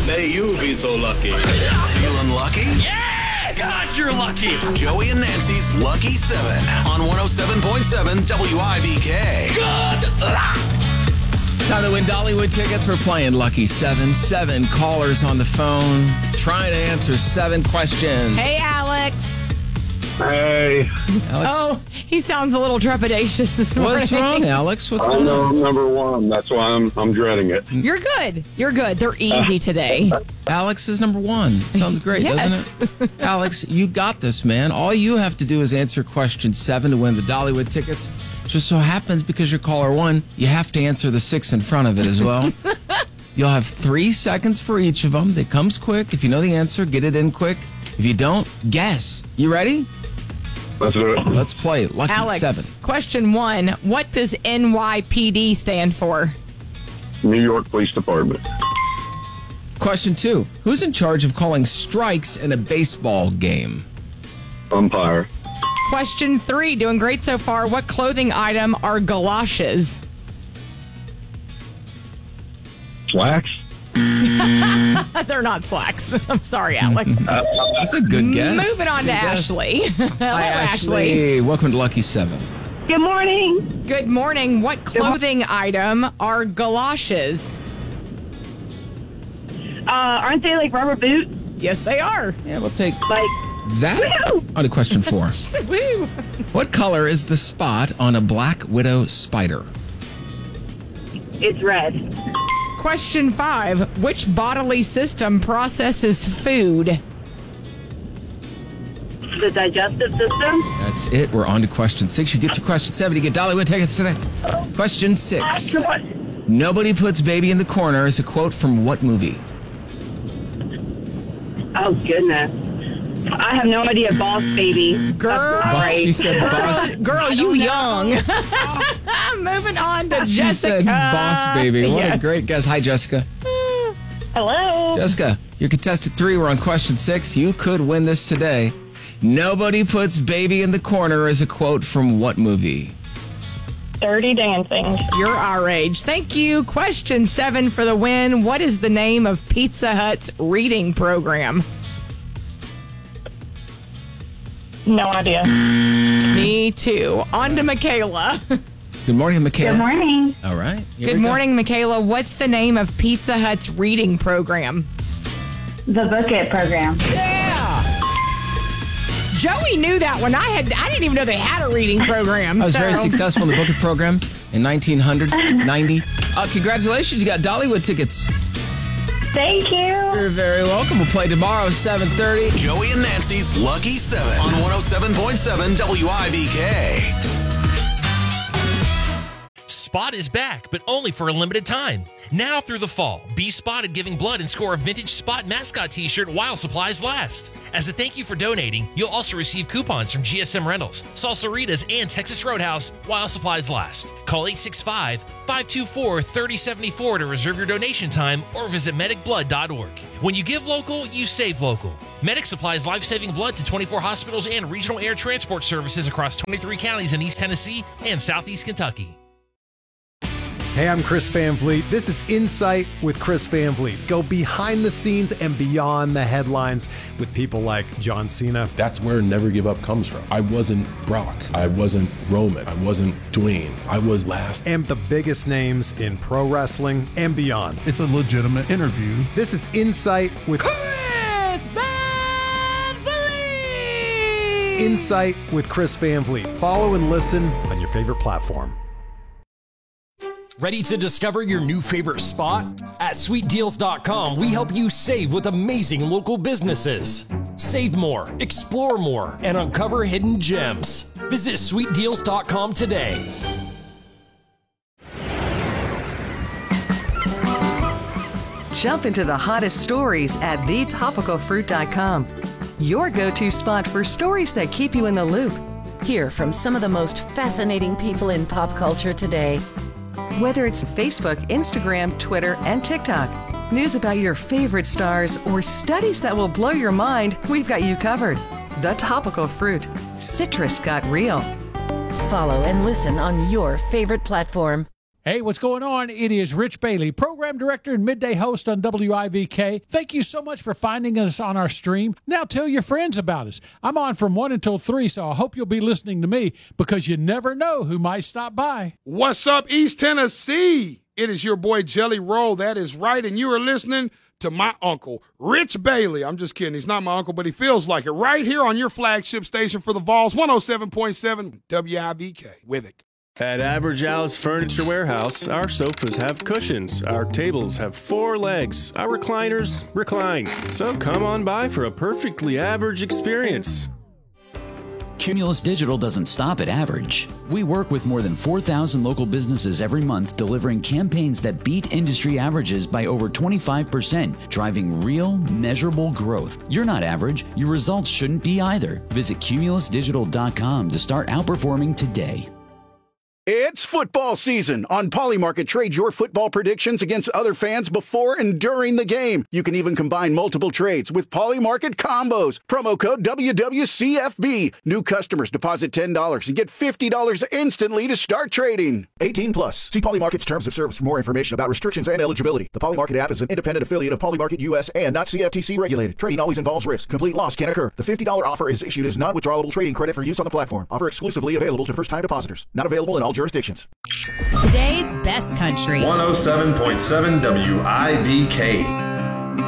May you be so lucky. Feeling lucky? Yes! God, you're lucky. It's Joey and Nancy's Lucky 7 on 107.7 WIVK. Good luck. Time to win Dollywood tickets. We're playing Lucky 7. 7 callers on the phone trying to answer 7 questions. Hey, Alex. Hey. Alex, Oh, he sounds a little trepidatious this morning. what's wrong, Alex? What's I going know on? I'm number one. That's why I'm dreading it. You're good. You're good. They're easy today. Alex is number 1. Sounds great, Yes. doesn't it? Alex, you got this, man. All you have to do is answer question 7 to win the Dollywood tickets. Just so happens because you're caller 1, you have to answer the 6 in front of it as well. You'll have 3 seconds for each of them. It comes quick. If you know the answer, get it in quick. If you don't, guess. You ready? Let's do it. Let's play Lucky Alex, 7. question 1. What does NYPD stand for? New York Police Department. Question 2. Who's in charge of calling strikes in a baseball game? Umpire. Question 3. Doing great so far. What clothing item are galoshes? Slacks. They're not slacks. I'm sorry, Alex. That's a good guess. Moving on to Good guess. Ashley. Hello, Hi, Ashley. Welcome to Lucky 7. Good morning. Good morning. What clothing item are galoshes? Aren't they like rubber boots? Yes, they are. Yeah, we'll take Like, that. Woo! On to question 4. Woo. What color is the spot on a black widow spider? it's red. Question 5. Which bodily system processes food? The digestive system. That's it. We're on to question 6. You get to question 7. You get Dollywood tickets today. Question 6. Come on. Nobody puts baby in the corner is a quote from what movie? Oh, goodness. I have no idea. Boss Baby. Girl. That's not right. She said boss. Girl, you young. Moving on to She Jessica. said boss baby. What a Yes. great guess. Hi, Jessica. Hello. Jessica, you're contestant 3. We're on question 6. You could win this today. Nobody puts baby in the corner is a quote from what movie? Dirty Dancing. You're our age. Thank you. Question 7 for the win. What is the name of Pizza Hut's reading program? No idea. Me too. On to Michaela. Good morning, Michaela. Good morning. All right. Here Good we go. morning, Michaela. What's the name of Pizza Hut's reading program? The Book It program. Yeah. Joey knew that one. I didn't even know they had a reading program. I was so. very successful in the Book It program in 1990. Congratulations, you got Dollywood tickets. Thank you. You're very welcome. We'll play tomorrow at 7:30. Joey and Nancy's Lucky 7 on 107.7 WIVK. Spot is back, but only for a limited time. Now through the fall, be spotted giving blood and score a vintage Spot mascot t-shirt while supplies last. As a thank you for donating, you'll also receive coupons from GSM Rentals, Salsaritas, and Texas Roadhouse while supplies last. Call 865-524-3074 to reserve your donation time or visit medicblood.org. When you give local, you save local. Medic supplies life-saving blood to 24 hospitals and regional air transport services across 23 counties in East Tennessee and Southeast Kentucky. Hey, I'm Chris Van Vliet. This is Insight with Chris Van Vliet. Go behind the scenes and beyond the headlines with people like John Cena. That's where Never Give Up comes from. I wasn't Brock. I wasn't Roman. I wasn't Dwayne. I was last. And the biggest names in pro wrestling and beyond. It's a legitimate interview. This is Insight with Chris Van Vliet. Insight with Chris Van Vliet. Follow and listen on your favorite platform. Ready to discover your new favorite spot? At sweetdeals.com, we help you save with amazing local businesses. Save more, explore more, and uncover hidden gems. Visit sweetdeals.com today. Jump into the hottest stories at thetopicalfruit.com. Your go-to spot for stories that keep you in the loop. Hear from some of the most fascinating people in pop culture today. Whether it's Facebook, Instagram, Twitter, and TikTok, news about your favorite stars, or studies that will blow your mind, we've got you covered. The Topical Fruit. Citrus got real. Follow and listen on your favorite platform. Hey, what's going on? It is Rich Bailey, program director and midday host on WIVK. Thank you so much for finding us on our stream. Now tell your friends about us. I'm on from 1 until 3, so I hope you'll be listening to me because you never know who might stop by. What's up, East Tennessee? It is your boy Jelly Roll. That is right, and you are listening to my uncle, Rich Bailey. I'm just kidding. He's not my uncle, but he feels like it. Right here on your flagship station for the Vols, 107.7 WIVK. With it. At Average Al's Furniture Warehouse, our sofas have cushions, our tables have 4 legs, our recliners recline. So come on by for a perfectly average experience. Cumulus Digital doesn't stop at average. We work with more than 4,000 local businesses every month, delivering campaigns that beat industry averages by over 25%, driving real, measurable growth. You're not average. Your results shouldn't be either. Visit cumulusdigital.com to start outperforming today. It's football season. On Polymarket, trade your football predictions against other fans before and during the game. You can even combine multiple trades with Polymarket combos. Promo code WWCFB. New customers deposit $10 and get $50 instantly to start trading. 18 plus. See Polymarket's terms of service for more information about restrictions and eligibility. The Polymarket app is an independent affiliate of Polymarket US and not CFTC regulated. Trading always involves risk. Complete loss can occur. The $50 offer is issued as non-withdrawable trading credit for use on the platform. Offer exclusively available to first-time depositors. Not available in all jurisdictions. Today's best country. 107.7 WIVK.